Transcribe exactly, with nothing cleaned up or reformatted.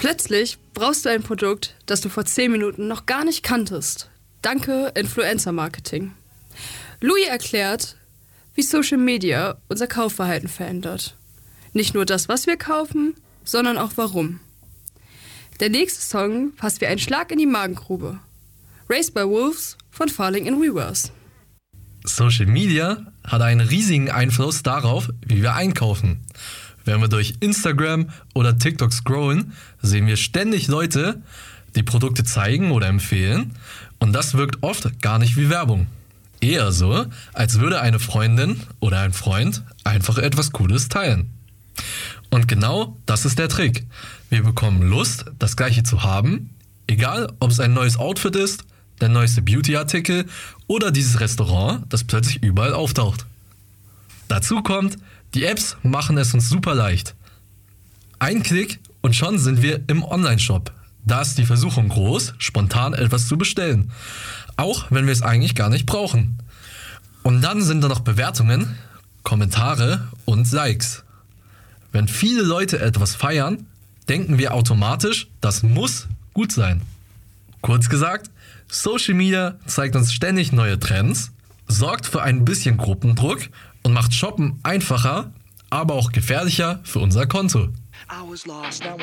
Plötzlich brauchst du ein Produkt, das du vor zehn Minuten noch gar nicht kanntest. Danke Influencer-Marketing. Louis erklärt, wie Social Media unser Kaufverhalten verändert. Nicht nur das, was wir kaufen, sondern auch warum. Der nächste Song passt wie ein Schlag in die Magengrube. Raised by Wolves von Falling in Reverse. Social Media hat einen riesigen Einfluss darauf, wie wir einkaufen. Wenn wir durch Instagram oder TikTok scrollen, sehen wir ständig Leute, die Produkte zeigen oder empfehlen, und das wirkt oft gar nicht wie Werbung. Eher so, als würde eine Freundin oder ein Freund einfach etwas Cooles teilen. Und genau das ist der Trick. Wir bekommen Lust, das Gleiche zu haben, egal ob es ein neues Outfit ist, der neueste Beauty-Artikel oder dieses Restaurant, das plötzlich überall auftaucht. Dazu kommt, die Apps machen es uns super leicht. Ein Klick und schon sind wir im Online-Shop. Da ist die Versuchung groß, spontan etwas zu bestellen. Auch wenn wir es eigentlich gar nicht brauchen. Und dann sind da noch Bewertungen, Kommentare und Likes. Wenn viele Leute etwas feiern, denken wir automatisch, das muss gut sein. Kurz gesagt, Social Media zeigt uns ständig neue Trends, sorgt für ein bisschen Gruppendruck und macht Shoppen einfacher, aber auch gefährlicher für unser Konto.